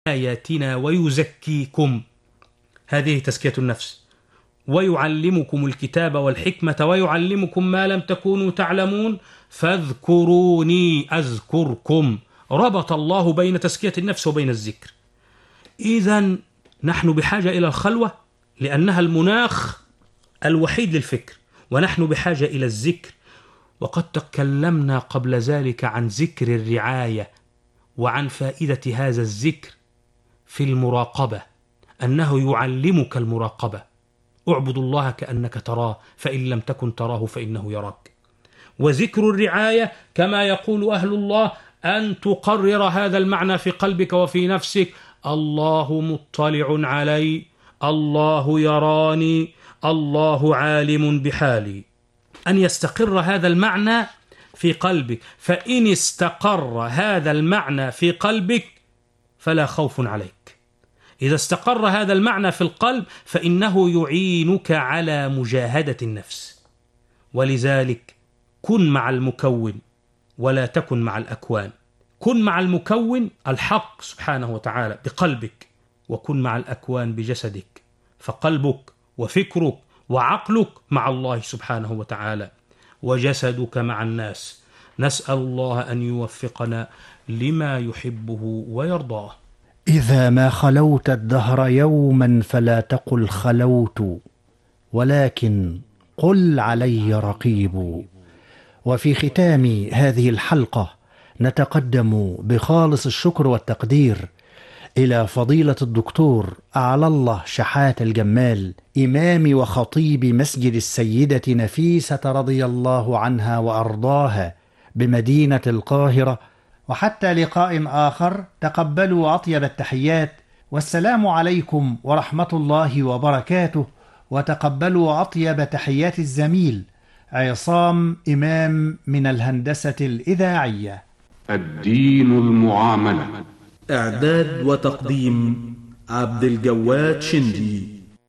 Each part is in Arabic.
آياتنا ويزكيكم، هذه تزكية النفس، ويعلمكم الكتاب والحكمة ويعلمكم ما لم تكونوا تعلمون فاذكروني أذكركم. ربط الله بين تزكية النفس وبين الذكر. إذن نحن بحاجة إلى الخلوة لأنها المناخ الوحيد للفكر، ونحن بحاجة إلى الذكر. وقد تكلمنا قبل ذلك عن ذكر الرعاية وعن فائدة هذا الذكر في المراقبة، أنه يعلمك المراقبة. اعبد الله كأنك تراه فإن لم تكن تراه فإنه يراك. وذكر الرعاية كما يقول أهل الله أن تقرر هذا المعنى في قلبك وفي نفسك: الله مطلع علي، الله يراني، الله عالم بحالي. أن يستقر هذا المعنى في قلبك، فإن استقر هذا المعنى في قلبك فلا خوف عليك. إذا استقر هذا المعنى في القلب فإنه يعينك على مجاهدة النفس. ولذلك كن مع المكون ولا تكن مع الأكوان. كن مع المكون الحق سبحانه وتعالى بقلبك، وكن مع الأكوان بجسدك، فقلبك وفكرك وعقلك مع الله سبحانه وتعالى، وجسدك مع الناس. نسأل الله أن يوفقنا لما يحبه ويرضاه. إذا ما خلوت الدهر يوما فلا تقل خلوت، ولكن قل علي رقيب. وفي ختام هذه الحلقة نتقدم بخالص الشكر والتقدير إلى فضيلة الدكتور أعلى الله شحات الجمال، إمام وخطيب مسجد السيدة نفيسة رضي الله عنها وأرضاها بمدينة القاهرة. وحتى لقاء آخر، تقبلوا أطيب التحيات، والسلام عليكم ورحمة الله وبركاته. وتقبلوا أطيب تحيات الزميل عصام إمام من الهندسة الإذاعية. الدين المعاملة. إعداد وتقديم عبد الجواد شندي.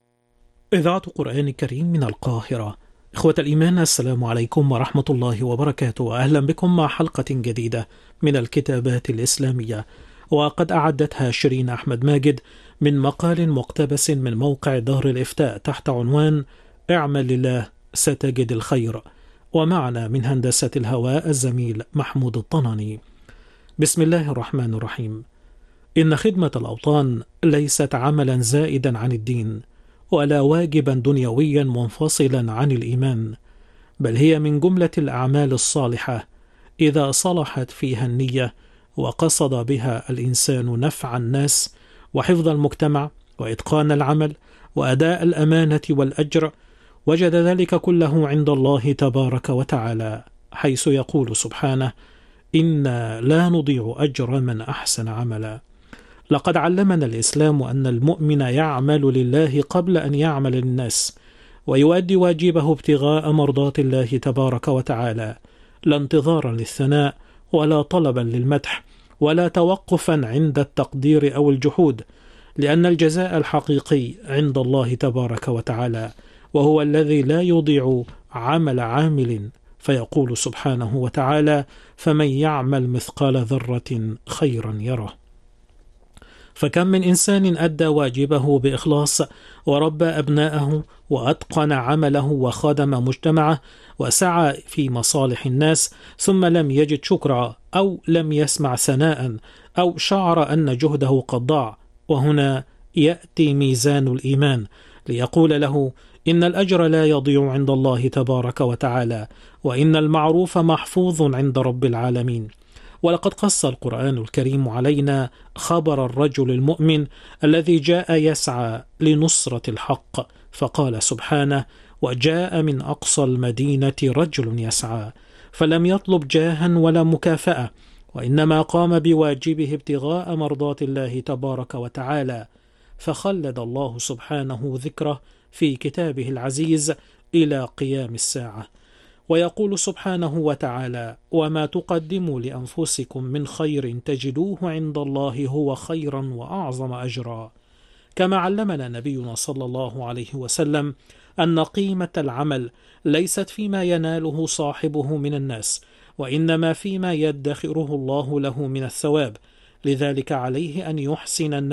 إذاعة قرآن كريم من القاهرة. إخوة الإيمان، السلام عليكم ورحمة الله وبركاته. أهلا بكم مع حلقة جديدة من الكتابات الإسلامية، وقد أعدتها شيرين أحمد ماجد من مقال مقتبس من موقع دار الإفتاء تحت عنوان اعمل لله ستجد الخير. ومعنا من هندسة الهواء الزميل محمود الطناني. بسم الله الرحمن الرحيم. إن خدمة الأوطان ليست عملا زائدا عن الدين، ولا واجبا دنيويا منفصلا عن الإيمان، بل هي من جملة الأعمال الصالحة إذا صلحت فيها النية وقصد بها الإنسان نفع الناس وحفظ المجتمع وإتقان العمل وأداء الأمانة والأجر، وجد ذلك كله عند الله تبارك وتعالى، حيث يقول سبحانه: إنا لا نضيع أجر من أحسن عملا. لقد علمنا الإسلام أن المؤمن يعمل لله قبل أن يعمل للناس، ويؤدي واجبه ابتغاء مرضات الله تبارك وتعالى، لا انتظارا للثناء ولا طلبا للمدح ولا توقفا عند التقدير أو الجحود، لأن الجزاء الحقيقي عند الله تبارك وتعالى، وهو الذي لا يضيع عمل عامل، فيقول سبحانه وتعالى: فمن يعمل مثقال ذرة خيرا يره. فكم من إنسان أدى واجبه بإخلاص وربى أبناءه وأتقن عمله وخدم مجتمعه وسعى في مصالح الناس، ثم لم يجد شكرا أو لم يسمع ثناء أو شعر أن جهده قد ضاع. وهنا يأتي ميزان الإيمان ليقول له: إن الأجر لا يضيع عند الله تبارك وتعالى، وإن المعروف محفوظ عند رب العالمين. ولقد قص القرآن الكريم علينا خبر الرجل المؤمن الذي جاء يسعى لنصرة الحق، فقال سبحانه: وجاء من أقصى المدينة رجل يسعى، فلم يطلب جاها ولا مكافأة، وإنما قام بواجبه ابتغاء مرضات الله تبارك وتعالى، فخلد الله سبحانه ذكره في كتابه العزيز إلى قيام الساعة. ويقول سبحانه وتعالى: وما تقدموا لأنفسكم من خير تجدوه عند الله هو خيرا وأعظم أجرا. كما علمنا نبينا صلى الله عليه وسلم أن قيمة العمل ليست فيما يناله صاحبه من الناس، وإنما فيما يدخره الله له من الثواب، لذلك عليه أن يحسن